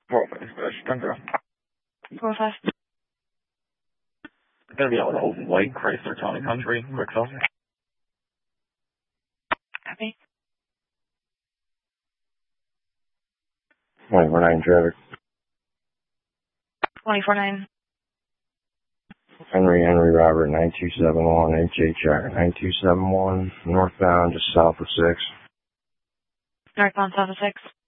Danke. Process. Gonna be out with Old White Chrysler Town and Country, Wickville. Copy. 24-9 traffic. 24-9. Henry Robert 9271 HHR 9271 northbound just south of 6. Northbound south of 6.